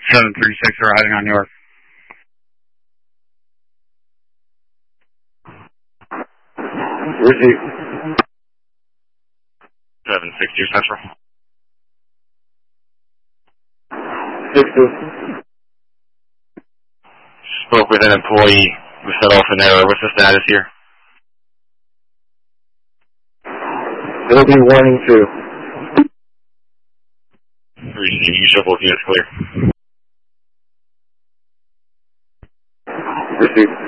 736 arriving on York. Receive. 760 Central. 6-2. Spoke with an employee who set off an error. What's the status here? It'll be warning 2. Receive. You show both units clear. Receive.